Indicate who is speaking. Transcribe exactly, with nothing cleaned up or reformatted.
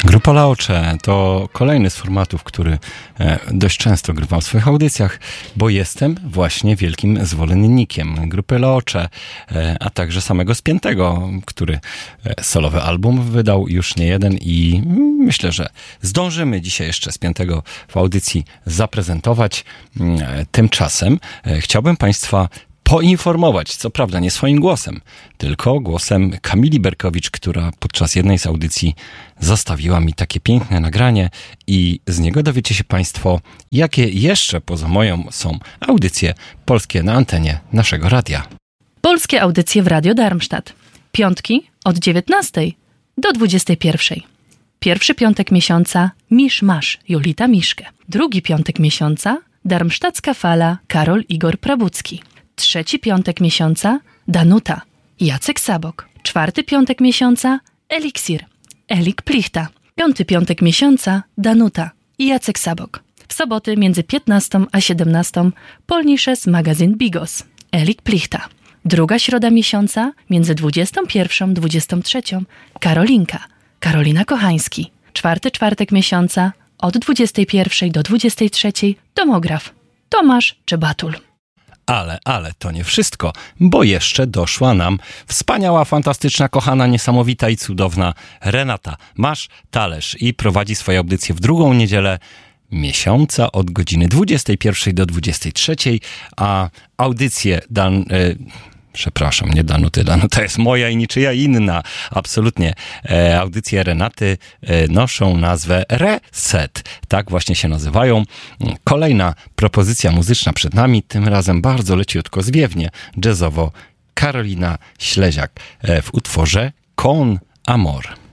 Speaker 1: Grupa Laocze to kolejny z formatów, który dość często grywam w swoich audycjach, bo jestem właśnie wielkim zwolennikiem grupy Laocze, a także samego Spiętego, który solowy album wydał już nie jeden i myślę, że zdążymy dzisiaj jeszcze Spiętego w audycji zaprezentować. Tymczasem chciałbym Państwa poinformować, co prawda nie swoim głosem, tylko głosem Kamili Berkowicz, która podczas jednej z audycji zostawiła mi takie piękne nagranie i z niego dowiecie się Państwo, jakie jeszcze poza moją są audycje polskie na antenie naszego radia.
Speaker 2: Polskie audycje w Radio Darmstadt. Piątki od dziewiętnastej do dwudziestej pierwszej. Pierwszy piątek miesiąca Misz Masz, Jolita Miszke. Drugi piątek miesiąca Darmstadtska Fala, Karol Igor Prabucki. Trzeci piątek miesiąca Danuta, Jacek Sabok. Czwarty piątek miesiąca Eliksir, Elik Plichta. Piąty piątek miesiąca Danuta i Jacek Sabok. W soboty między piętnastą a siedemnastą Polnisches Magazyn Bigos, Elik Plichta. Druga środa miesiąca między dwudziestą pierwszą a dwudziestą trzecią Karolinka, Karolina Kochański. Czwarty czwartek miesiąca od dwudziestej pierwszej do dwudziestej trzeciej Tomograf, Tomasz Czebatul.
Speaker 1: Ale, ale to nie wszystko, bo jeszcze doszła nam wspaniała, fantastyczna, kochana, niesamowita i cudowna Renata Masz-Talerz i prowadzi swoje audycje w drugą niedzielę miesiąca od godziny dwudziestej pierwszej do dwudziestej trzeciej, a audycje dan... Y- Przepraszam, nie Danuty, Danuta jest moja i niczyja inna. Absolutnie. E, audycje Renaty e, noszą nazwę Reset. Tak właśnie się nazywają. Kolejna propozycja muzyczna przed nami, tym razem bardzo leciutko, zwiewnie, jazzowo. Karolina Śleziak e, w utworze Con Amor.